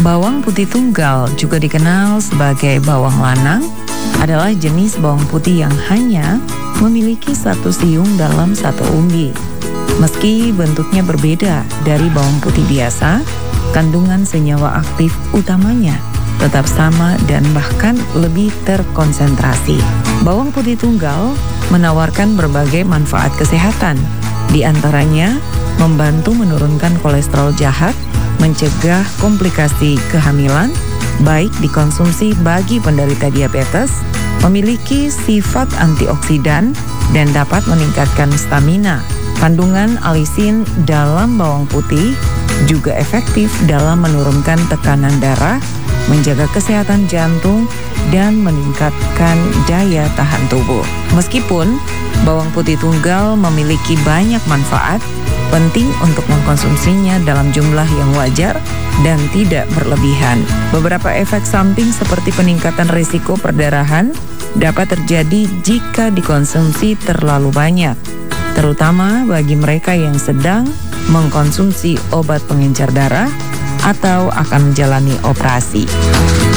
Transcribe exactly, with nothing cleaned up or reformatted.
Bawang putih tunggal, juga dikenal sebagai bawang lanang, adalah jenis bawang putih yang hanya memiliki satu siung dalam satu umbi. Meski bentuknya berbeda dari bawang putih biasa, kandungan senyawa aktif utamanya tetap sama dan bahkan lebih terkonsentrasi. Bawang putih tunggal menawarkan berbagai manfaat kesehatan, di antaranya membantu menurunkan kolesterol jahat, mencegah komplikasi kehamilan, baik dikonsumsi bagi penderita diabetes, memiliki sifat antioksidan, dan dapat meningkatkan stamina. Kandungan alisin dalam bawang putih juga efektif dalam menurunkan tekanan darah, menjaga kesehatan jantung, dan meningkatkan daya tahan tubuh. Meskipun bawang putih tunggal memiliki banyak manfaat, penting untuk mengkonsumsinya dalam jumlah yang wajar dan tidak berlebihan. Beberapa efek samping seperti peningkatan risiko perdarahan dapat terjadi jika dikonsumsi terlalu banyak, terutama bagi mereka yang sedang mengkonsumsi obat pengencer darah atau akan menjalani operasi.